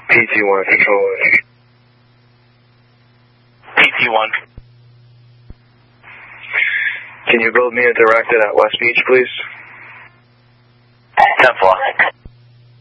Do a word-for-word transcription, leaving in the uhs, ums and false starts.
P T one, control it. P T one. Can you build me a directed at West Beach, please? ten four.